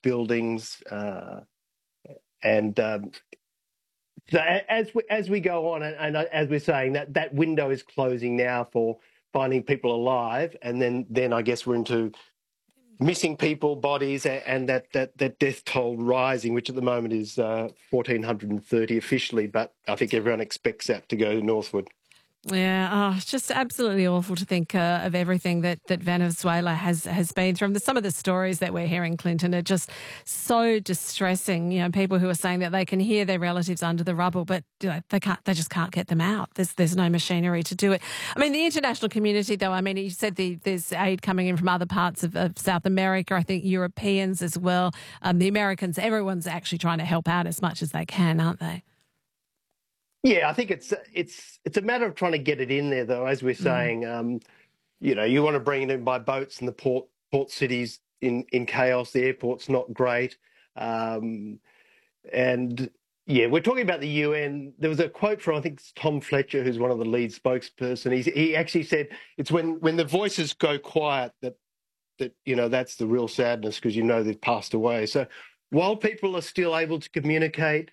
buildings, and so as we go on, and as we're saying, that window is closing now for finding people alive, and then I guess we're into missing people, bodies, and that death toll rising, which at the moment is 1,430 officially, but I think everyone expects that to go northward. Yeah, it's just absolutely awful to think of everything that Venezuela has been through. Some of the stories that we're hearing, Clinton, are just so distressing. You know, people who are saying that they can hear their relatives under the rubble, but they just can't get them out. There's no machinery to do it. I mean, the international community, though. I mean, you said there's aid coming in from other parts of South America. I think Europeans as well. The Americans. Everyone's actually trying to help out as much as they can, aren't they? Yeah, I think it's a matter of trying to get it in there, though. As we're saying, you want to bring it in by boats, and the port cities in chaos. The airport's not great, and yeah, we're talking about the UN. There was a quote from, I think it's Tom Fletcher, who's one of the lead spokesperson. He actually said it's when the voices go quiet that that's the real sadness, because they've passed away. So while people are still able to communicate.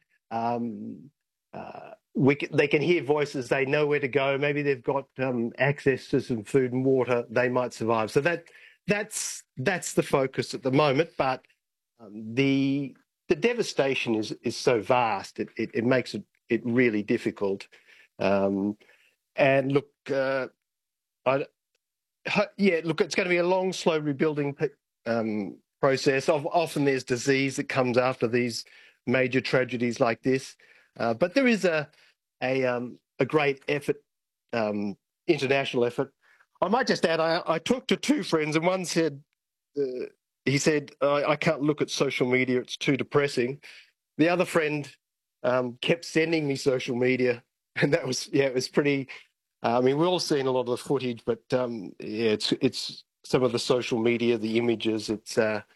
They can hear voices. They know where to go. Maybe they've got access to some food and water. They might survive. So that's the focus at the moment. But the devastation is so vast. It makes it really difficult. And look, it's going to be a long, slow rebuilding process. Often there's disease that comes after these major tragedies like this. But there is a great effort, international effort. I might just add, I talked to two friends, and one said, he said, I can't look at social media, it's too depressing. The other friend kept sending me social media, and that was, it was pretty, we've all seen a lot of the footage, but it's some of the social media, the images, it's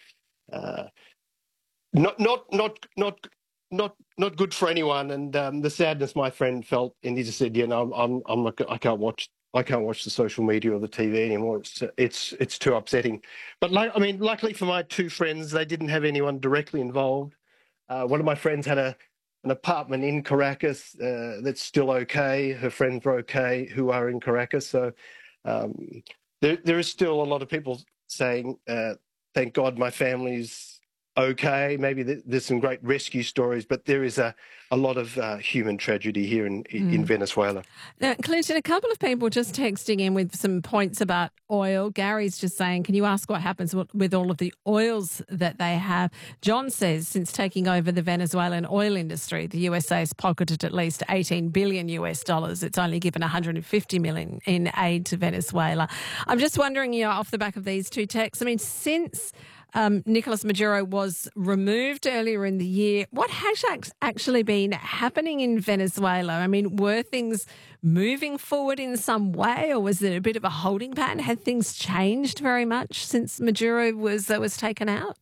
not good for anyone, and the sadness my friend felt, and he just said, I can't watch the social media or the TV anymore. It's too upsetting. But luckily for my two friends, they didn't have anyone directly involved. One of my friends had an apartment in Caracas that's still okay. Her friends are okay who are in Caracas. So there is still a lot of people saying, thank God my family's okay. Maybe there's some great rescue stories, but there is a lot of human tragedy here in Venezuela. Now, Clinton, a couple of people just texting in with some points about oil. Gary's just saying, can you ask what happens with all of the oils that they have? John says, since taking over the Venezuelan oil industry, the USA has pocketed at least $18 billion. It's only given $150 million in aid to Venezuela. I'm just wondering, off the back of these two texts, I mean, since Nicolas Maduro was removed earlier in the year, what has actually been happening in Venezuela? I mean, were things moving forward in some way, or was it a bit of a holding pattern? Had things changed very much since Maduro was taken out?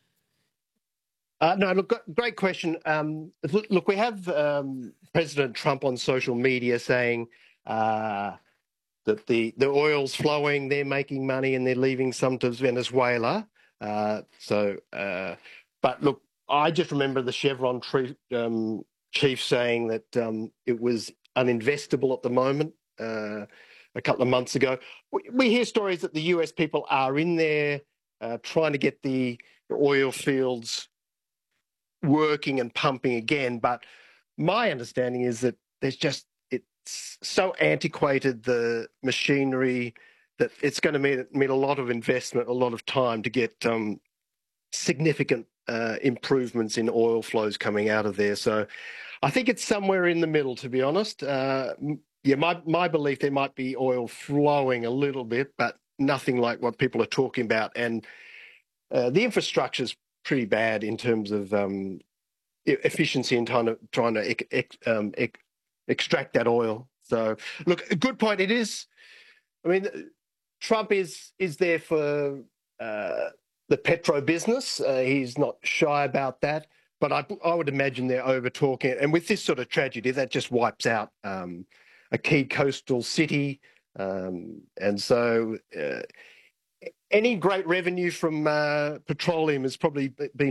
No, look, great question. Look, we have President Trump on social media saying that the oil's flowing, they're making money, and they're leaving some to Venezuela. But look, I just remember the Chevron chief saying that it was uninvestable at the moment a couple of months ago. We hear stories that the US people are in there trying to get the oil fields working and pumping again. But my understanding is that it's so antiquated, the machinery, that it's going to mean a lot of investment, a lot of time to get significant improvements in oil flows coming out of there. So I think it's somewhere in the middle, to be honest. My belief, there might be oil flowing a little bit, but nothing like what people are talking about. And the infrastructure is pretty bad in terms of efficiency in trying to extract that oil. So, look, a good point. It is, I mean, Trump is there for the petro business. He's not shy about that. But I would imagine they're over-talking it. And with this sort of tragedy, that just wipes out a key coastal city. And so any great revenue from petroleum has probably been